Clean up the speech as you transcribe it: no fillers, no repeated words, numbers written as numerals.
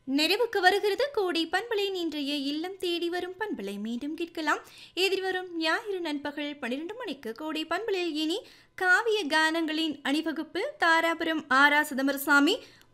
நிறைவுக்கு வருகிறது கோடை பண்பலை. இன்றைய இல்லம் தேடி வரும் பண்பலை மீண்டும் கேட்கலாம். எதிர்வரும் ஞாயிறு நண்பகல் 12 மணிக்கு கோடை பண்பலையில் இனி காவிய கானங்களின் அணிவகுப்பில் தாராபுரம் ஆரா சிதம்பரசாமி